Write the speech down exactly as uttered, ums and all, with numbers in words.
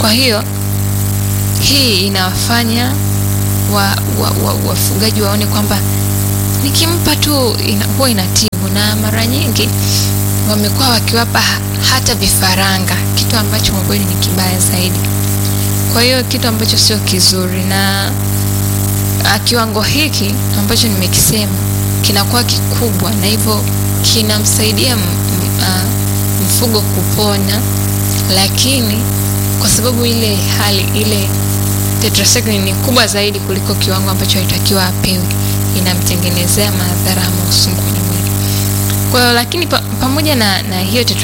Kwa hiyo hii inawafanya wa, wa, wa, wafugaji waone kwamba nikimpa tu ina, huwa inatibu, na mara nyingi wamekuwa wakiwapa hata vifaranga, kitu ambacho kwa kweli ni kibaya zaidi. Kwa hiyo kitu ambacho sio kizuri, na kiwango hiki ambacho nimekisema kinakuwa kikubwa, na hivyo kinamsaidia mfugo kupona, lakini kwa sababu ile hali ile tetracycline ni kubwa zaidi kuliko kiwango ambacho haitakiwa apewe, inamtengenezea madhara ama usumu kwenye mwili. Kwa hiyo lakini pa, pamoja na, na hiyo tetracycline